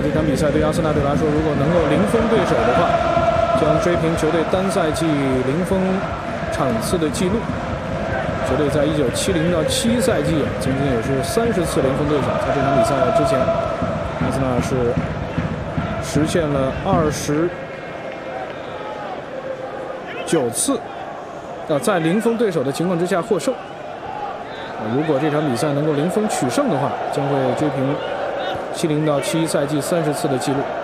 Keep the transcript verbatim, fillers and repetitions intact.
这场比赛对阿森纳队来说，如果能够零封对手的话，将追平球队单赛季零封场次的记录。球队在一九七零到七赛季啊，曾经也是三十次零封对手。在这场比赛之前，阿森纳是实现了二十九次啊，在零封对手的情况之下获胜。如果这场比赛能够零封取胜的话，将会追平七零到七一赛季三十次的记录。